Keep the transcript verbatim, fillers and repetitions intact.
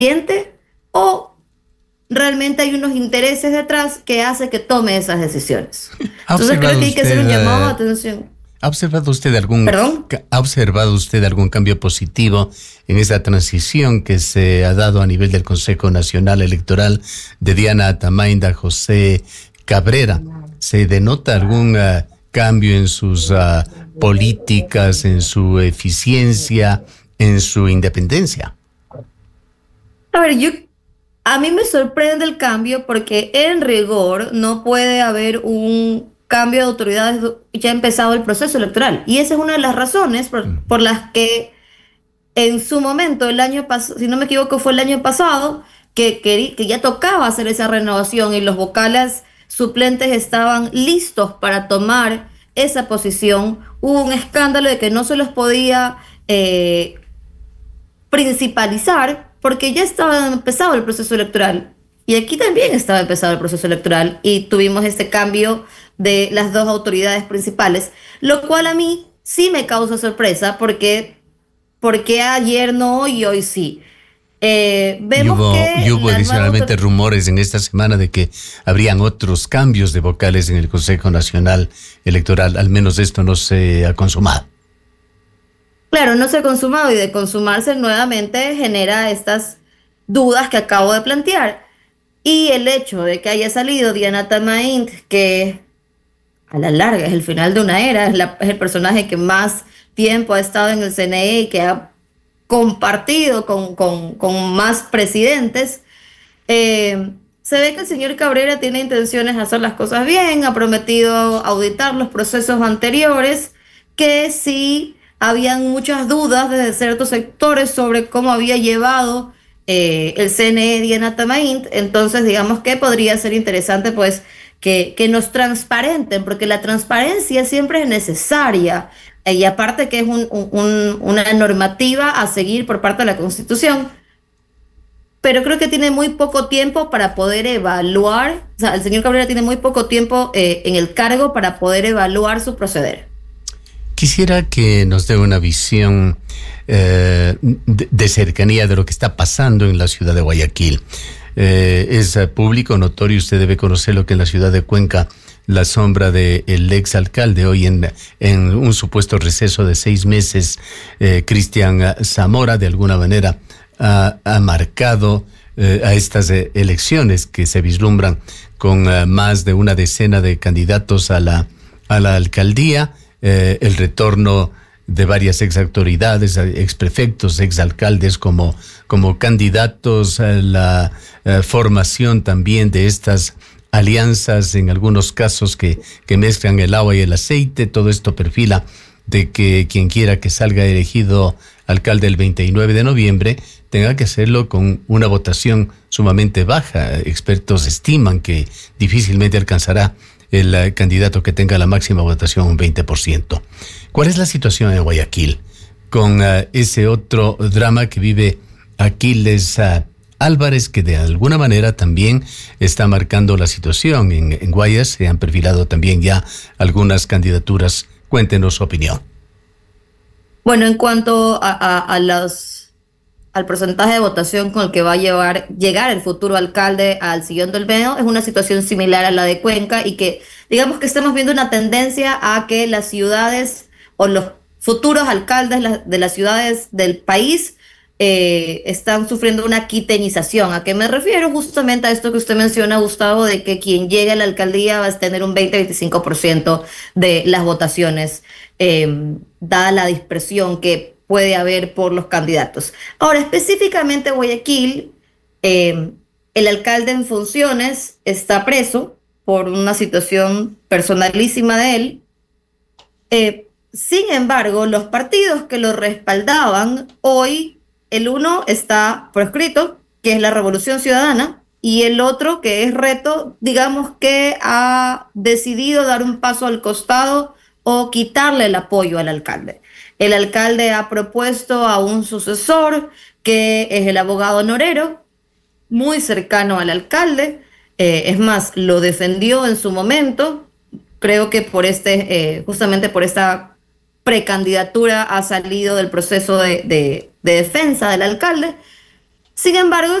o realmente hay unos intereses detrás que hace que tome esas decisiones. Entonces creo que hay que hacer un llamado de atención. ¿Ha observado usted algún ¿Perdón? ¿Ha observado usted algún cambio positivo en esa transición que se ha dado a nivel del Consejo Nacional Electoral de Diana Atamain a José Cabrera? ¿Se denota algún uh, cambio en sus uh, políticas, en su eficiencia, en su independencia? A ver, yo a mí me sorprende el cambio porque en rigor no puede haber un cambio de autoridades ya ha empezado el proceso electoral. Y esa es una de las razones por, por las que en su momento, el año pasado, si no me equivoco, fue el año pasado, que, que, que ya tocaba hacer esa renovación y los vocales suplentes estaban listos para tomar esa posición. Hubo un escándalo de que no se los podía eh, principalizar porque ya estaba empezado el proceso electoral. Y aquí también estaba empezado el proceso electoral y tuvimos este cambio de las dos autoridades principales, lo cual a mí sí me causa sorpresa porque, porque ayer no y hoy sí. Eh, vemos y hubo, que y hubo adicionalmente autor... rumores en esta semana de que habrían otros cambios de vocales en el Consejo Nacional Electoral. Al menos esto no se ha consumado. Claro, no se ha consumado y de consumarse nuevamente genera estas dudas que acabo de plantear. Y el hecho de que haya salido Diana Atamain, que a la larga es el final de una era, es, la, es el personaje que más tiempo ha estado en el C N E y que ha compartido con, con, con más presidentes, eh, se ve que el señor Cabrera tiene intenciones de hacer las cosas bien, ha prometido auditar los procesos anteriores, que sí habían muchas dudas desde ciertos sectores sobre cómo había llevado Eh, el C N E Diana Atamain. Entonces digamos que podría ser interesante pues que, que nos transparenten, porque la transparencia siempre es necesaria eh, y aparte que es un, un, una normativa a seguir por parte de la Constitución, pero creo que tiene muy poco tiempo para poder evaluar, o sea, el señor Cabrera tiene muy poco tiempo eh, en el cargo para poder evaluar su proceder. Quisiera que nos dé una visión eh, de, de cercanía de lo que está pasando en la ciudad de Guayaquil. Eh, es público, notorio, usted debe conocer lo que en la ciudad de Cuenca, la sombra del ex alcalde, hoy en, en un supuesto receso de seis meses, eh, Cristian Zamora, de alguna manera ha, ha marcado eh, a estas eh, elecciones que se vislumbran con eh, más de una decena de candidatos a la, a la alcaldía. Eh, el retorno de varias ex autoridades, ex prefectos, ex alcaldes como, como candidatos, eh, la eh, formación también de estas alianzas, en algunos casos que, que mezclan el agua y el aceite. Todo esto perfila de que quien quiera que salga elegido alcalde el veintinueve de noviembre tenga que hacerlo con una votación sumamente baja. Expertos estiman que difícilmente alcanzará el uh, candidato que tenga la máxima votación, un veinte por ciento. ¿Cuál es la situación en Guayaquil con uh, ese otro drama que vive Aquiles uh, Álvarez, que de alguna manera también está marcando la situación? En, en Guayas se han perfilado también ya algunas candidaturas. Cuéntenos su opinión. Bueno, en cuanto a, a, a los... al porcentaje de votación con el que va a llevar, llegar el futuro alcalde al sillón del Olmedo, es una situación similar a la de Cuenca y que digamos que estamos viendo una tendencia a que las ciudades o los futuros alcaldes de las ciudades del país eh, están sufriendo una quiteñización. ¿A qué me refiero? Justamente a esto que usted menciona, Gustavo, de que quien llegue a la alcaldía va a tener un veinte a veinticinco por ciento de las votaciones, eh, dada la dispersión que puede haber por los candidatos. Ahora, específicamente Guayaquil, eh, el alcalde en funciones está preso por una situación personalísima de él. Eh, sin embargo, los partidos que lo respaldaban, hoy el uno está proscrito, que es la Revolución Ciudadana, y el otro, que es Reto, digamos que ha decidido dar un paso al costado o quitarle el apoyo al alcalde. El alcalde ha propuesto a un sucesor, que es el abogado Norero, muy cercano al alcalde. Eh, es más, lo defendió en su momento. Creo que por este, eh, justamente por esta precandidatura ha salido del proceso de, de, de defensa del alcalde. Sin embargo,